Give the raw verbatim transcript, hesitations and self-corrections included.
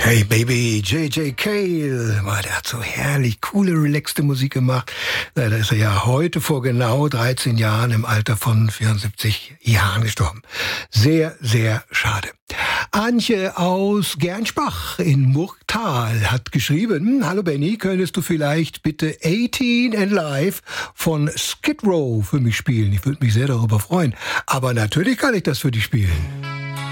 Hey Baby, J J Cale, der hat so herrlich coole, relaxte Musik gemacht. Leider ist er ja heute vor genau dreizehn Jahren im Alter von vierundsiebzig Jahren gestorben. Sehr, sehr schade. Antje aus Gernsbach in Murgtal hat geschrieben: Hallo Benny, könntest du vielleicht bitte achtzehn and Live von Skid Row für mich spielen? Ich würde mich sehr darüber freuen. Aber natürlich kann ich das für dich spielen.